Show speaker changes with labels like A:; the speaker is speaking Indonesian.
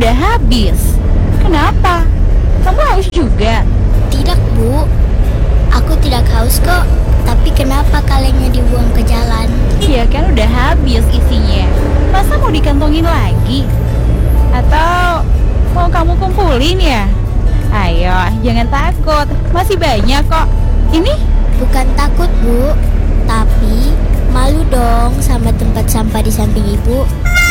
A: udah habis. Kenapa? Kamu haus juga?
B: Tidak, Bu. Aku tidak haus kok. Tapi kenapa kalengnya dibuang ke jalan?
A: Ya kan udah habis isinya. Masa mau dikantongin lagi? Atau mau kamu kumpulin ya? Ayo, jangan takut. Masih banyak kok. Ini?
B: Bukan takut, Bu. Tapi malu dong sama tempat sampah di samping Ibu.